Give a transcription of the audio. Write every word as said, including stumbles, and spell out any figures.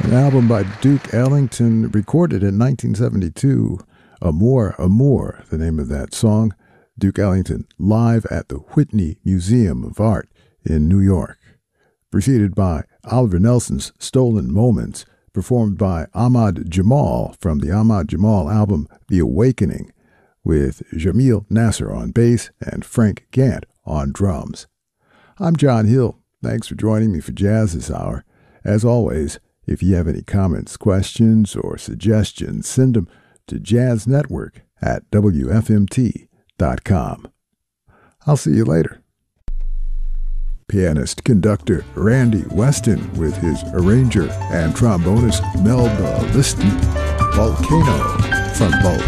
An album by Duke Ellington, recorded in nineteen seventy-two. Amour, Amour, the name of that song. Duke Ellington, live at the Whitney Museum of Art in New York. Preceded by Oliver Nelson's Stolen Moments, performed by Ahmad Jamal from the Ahmad Jamal album The Awakening, with Jamil Nasser on bass and Frank Gant on drums. I'm John Hill. Thanks for joining me for Jazz this hour. As always, if you have any comments, questions, or suggestions, send them to jazznetwork at W F M T dot com. I'll see you later. Pianist-conductor Randy Weston with his arranger and trombonist Melba Liston, Volcano from Volcano.